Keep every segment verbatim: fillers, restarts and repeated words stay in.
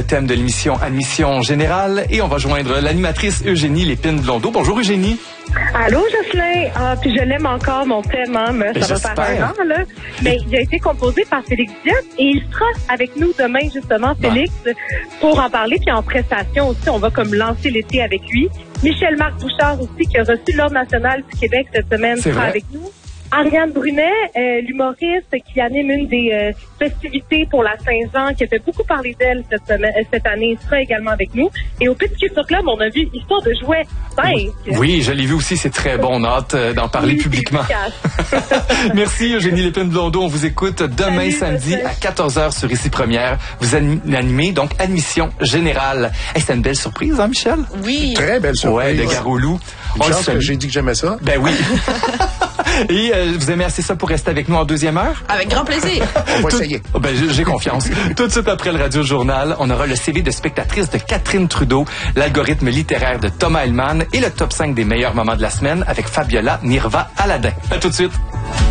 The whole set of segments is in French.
thème de l'émission Admission Générale et on va joindre l'animatrice Eugénie Lépine-Blondeau. Bonjour Eugénie. Allô Jocelyn, ah, puis je l'aime encore mon thème, hein, mais ça J'espère. va faire un an, là. Mais il a été composé par Félix Diaz et il sera avec nous demain, justement, Félix, ouais. pour en parler, puis en prestation aussi, on va comme lancer l'été avec lui. Michel-Marc Bouchard aussi, qui a reçu l'Ordre national du Québec cette semaine, C'est sera vrai. avec nous. Ariane Brunet, euh, l'humoriste qui anime une des euh, festivités pour la Saint-Jean, qui a fait beaucoup parler d'elle cette semaine, euh, cette année, sera également avec nous. Et au Petit Culture Club, on a vu Histoire de jouets cinq. Oui, je l'ai vu aussi, c'est très bon. On a hâte euh, d'en parler Oui, publiquement. Merci Eugénie Lépine-Blondeau. On vous écoute demain Salut, samedi Jocelyn. à quatorze heures sur Ici Première. Vous animez donc Admission Générale. Hey, c'est une belle surprise, hein Michel? Oui. Très belle surprise. Ouais, de Garoulou. Une On le chance que salue. j'ai dit que j'aimais ça. Ben oui. Et euh, vous aimez assez ça pour rester avec nous en deuxième heure? Avec grand plaisir. On va Tout- essayer. Oh, ben, j'ai j'ai confiance. Tout de suite après le Radio Journal, on aura le C V de spectatrice de Catherine Trudeau, l'algorithme littéraire de Thomas Hellman et le top cinq des meilleurs moments de la semaine avec Fabiola Nirva Aladin. À tout de suite.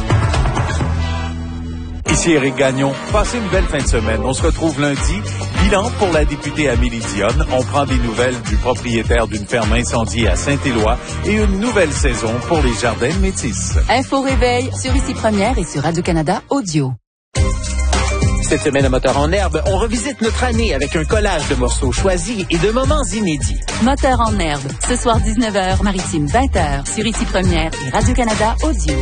Ici Éric Gagnon. Passez une belle fin de semaine. On se retrouve lundi. Bilan pour la députée Amélie Dionne. On prend des nouvelles du propriétaire d'une ferme incendiée à Saint-Éloi et une nouvelle saison pour les jardins de Métis. Info réveil sur Ici Première et sur Radio-Canada Audio. Cette semaine à Moteur en herbe, on revisite notre année avec un collage de morceaux choisis et de moments inédits. Moteur en herbe, ce soir dix-neuf heures, Maritime vingt heures sur Ici Première et Radio-Canada Audio.